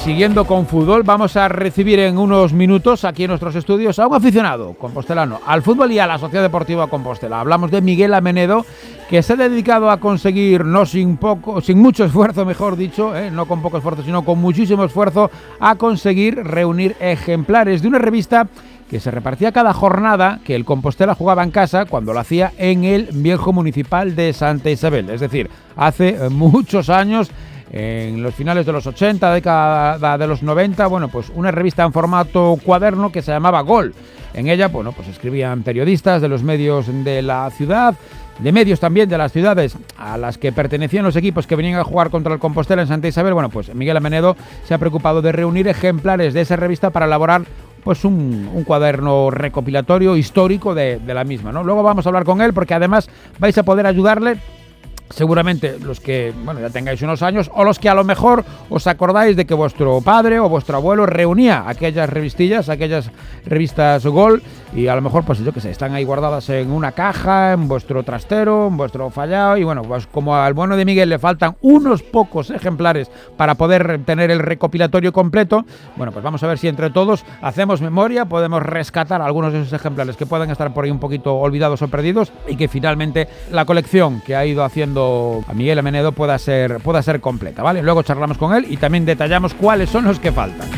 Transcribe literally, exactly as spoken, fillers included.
siguiendo con fútbol, vamos a recibir en unos minutos aquí en nuestros estudios a un aficionado compostelano al fútbol y a la Sociedad Deportiva Compostela. Hablamos de Miguel Amenedo, que se ha dedicado a conseguir, no sin poco, sin mucho esfuerzo, mejor dicho, ¿eh? no con poco esfuerzo, sino con muchísimo esfuerzo, a conseguir reunir ejemplares de una revista que se repartía cada jornada que el Compostela jugaba en casa cuando lo hacía en el viejo municipal de Santa Isabel. Es decir, hace muchos años, en los finales de los ochenta, década de los noventa, bueno, pues una revista en formato cuaderno que se llamaba Gol. En ella, bueno, pues escribían periodistas de los medios de la ciudad, de medios también de las ciudades a las que pertenecían los equipos que venían a jugar contra el Compostela en Santa Isabel. Bueno, pues Miguel Amenedo se ha preocupado de reunir ejemplares de esa revista para elaborar pues un, un cuaderno recopilatorio histórico de, de la misma, ¿no? Luego vamos a hablar con él porque además vais a poder ayudarle. Seguramente los que, bueno, ya tengáis unos años o los que a lo mejor os acordáis de que vuestro padre o vuestro abuelo reunía aquellas revistillas, aquellas revistas Gol, y a lo mejor, pues yo qué sé, están ahí guardadas en una caja, en vuestro trastero, en vuestro fallado, y bueno, pues como al bueno de Miguel le faltan unos pocos ejemplares para poder tener el recopilatorio completo, bueno, pues vamos a ver si entre todos hacemos memoria, podemos rescatar algunos de esos ejemplares que pueden estar por ahí un poquito olvidados o perdidos, y que finalmente la colección que ha ido haciendo a Miguel Amenedo pueda ser, pueda ser completa, ¿vale? Luego charlamos con él y también detallamos cuáles son los que faltan.